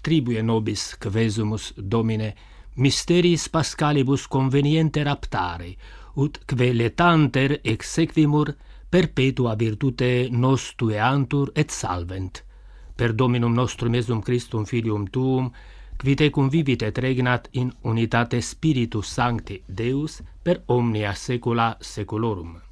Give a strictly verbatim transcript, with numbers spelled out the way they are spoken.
tribue nobis quesumus, Domine, mysteris pascalibus convenienter aptare, ut que letanter exequimur perpetua virtute nos tueantur et salvent. Per Dominum nostrum Iesum Christum Filium Tuum, qui tecum vivit et regnat in unitate Spiritus Sancti Deus per omnia saecula saeculorum.